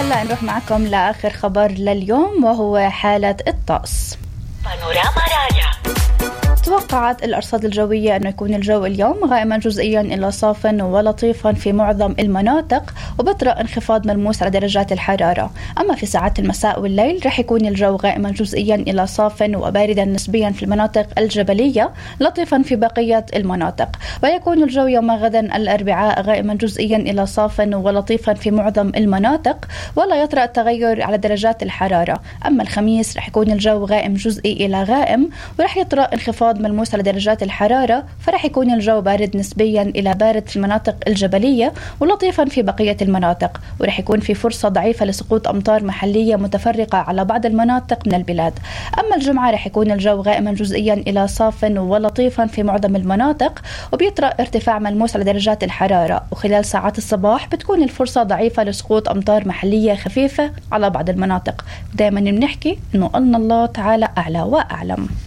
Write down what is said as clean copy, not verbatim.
هلأ نروح معكم لآخر خبر لليوم وهو حالة الطقس. بانوراما راديو. توقعت الأرصاد الجوية أنه يكون الجو اليوم غائما جزئيا إلى صاف ولطيفا في معظم المناطق، وبطرأ انخفاض ملموس على درجات الحرارة. أما في ساعات المساء والليل رح يكون الجو غائما جزئيا إلى صاف وباردا نسبيا في المناطق الجبلية، لطيفا في بقية المناطق. ويكون الجو يوم غدا الأربعاء غائما جزئيا إلى صاف ولطيفا في معظم المناطق، ولا يطرأ التغير على درجات الحرارة. أما الخميس رح يكون الجو غائم جزئي إلى غائم، ورح يطرأ انخفاض ملموس على درجات الحرارة، فرح يكون الجو بارد نسبيا إلى بارد في المناطق الجبلية ولطيفا في بقية المناطق. ورح يكون في فرصة ضعيفة لسقوط أمطار محلية متفرقة على بعض المناطق من البلاد. أما الجمعة رح يكون الجو غائما جزئيا إلى صاف ولطيفا في معظم المناطق، وبيطرأ ارتفاع ملموس على درجات الحرارة، وخلال ساعات الصباح بتكون الفرصة ضعيفة لسقوط أمطار محلية خفيفة على بعض المناطق. دائما بنحكي إنه الله تعالى أعلى وأعلم.